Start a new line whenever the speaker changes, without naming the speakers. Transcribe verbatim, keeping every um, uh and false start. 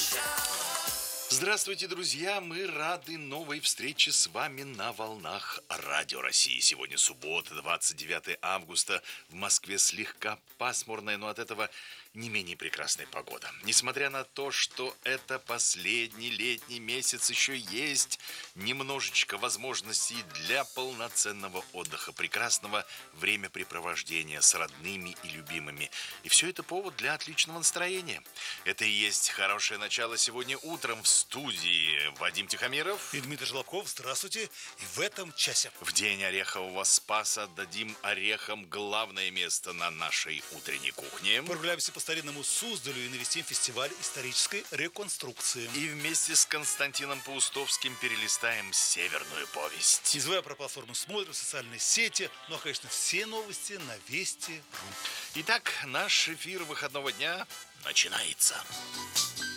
Здравствуйте, друзья! Мы рады новой встрече с вами на волнах Радио России. Сегодня суббота, двадцать девятое августа. В Москве слегка пасмурная, но от этого не менее прекрасная погода. Несмотря на то, что это последний летний месяц, еще есть немножечко возможностей для полноценного отдыха, прекрасного времяпрепровождения с родными и любимыми. И все это повод для отличного настроения. Это и есть хорошее начало сегодня утром в студии Вадим Тихомиров
и Дмитрий Жлобков. Здравствуйте. И в этом часе
в день Орехового Спаса отдадим орехам главное место на нашей утренней кухне.
Прогуляемся по старинному Суздалю и навестим фестиваль исторической реконструкции.
И вместе с Константином Паустовским перелистаем северную повесть.
Не забывая про платформу «Смотрим», социальные сети, ну а, конечно, все новости на Вести точка ру.
Итак, наш эфир выходного дня начинается.